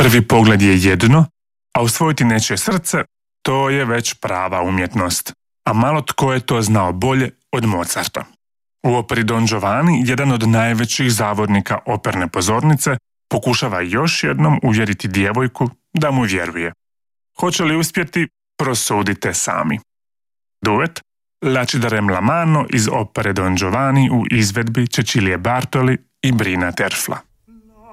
Prvi pogled je jedno, a usvojiti nečije srce, to je već prava umjetnost. A malo tko je to znao bolje od Mozarta. U operi Don Giovanni, jedan od najvećih zavodnika operne pozornice, pokušava još jednom uvjeriti djevojku da mu vjeruje. Hoće li uspjeti, prosudite sami. Duet La ci darem la mano iz opere Don Giovanni u izvedbi Cecilie Bartoli i Brina Terfla.